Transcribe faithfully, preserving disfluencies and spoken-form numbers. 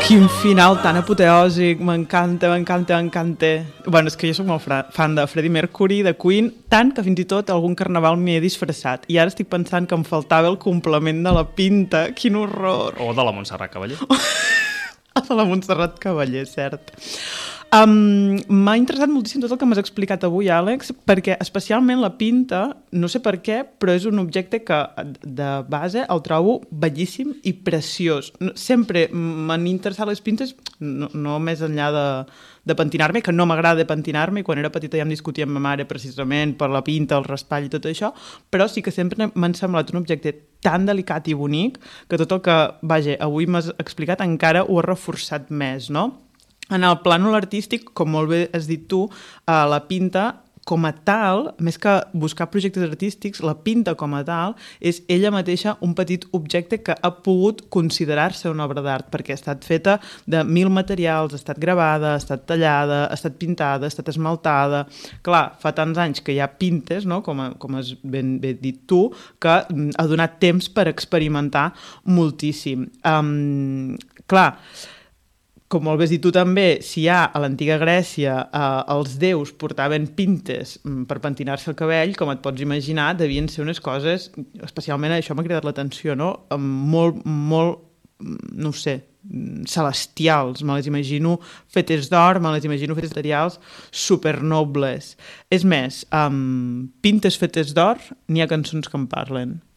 Quin final tan apoteòsic, m'encanta, m'encanta, m'encanta. Bueno, és que jo soc molt fan de Freddie Mercury, de Queen, tant que fins i tot algun carnaval m'hi he disfressat. I ara estic pensant que em faltava el complement de la pinta. Quin horror. O de la Montserrat Cavaller. De la Montserrat Cavaller, cert. Um, m'ha interessat moltíssim tot el que m'has explicat avui, Àlex, perquè especialment la pinta, no sé per què, però és un objecte que de base el trobo bellíssim i preciós. Sempre m'han interessat les pintes, no, no més enllà de, de pentinar-me, que no m'agrada pentinar-me, i quan era petita ja em discutia amb ma mare precisament per la pinta, el raspall i tot això, però sí que sempre m'han semblat un objecte tan delicat i bonic que tot el que, vaja, avui m'has explicat encara ho ha reforçat més, no? En el plànol artístic, com molt bé has dit tu, eh, la pinta com a tal, més que buscar projectes artístics, la pinta com a tal és ella mateixa un petit objecte que ha pogut considerar-se una obra d'art, perquè ha estat feta de mil materials, ha estat gravada, ha estat tallada, ha estat pintada, ha estat esmaltada. Clar, fa tants anys que hi ha pintes, no? com, a, com has ben, ben dit tu, que ha donat temps per experimentar moltíssim. Um, clar, com molt bé has dit tu també, si ja a l'antiga Grècia eh, els déus portaven pintes per pentinar-se el cabell, com et pots imaginar, devien ser unes coses, especialment això m'ha cridat l'atenció, no? Molt, molt, no ho sé, celestials, me les imagino fetes d'or, me les imagino fetes de materials supernobles. És més, um, pintes fetes d'or, n'hi ha cançons que en parlen.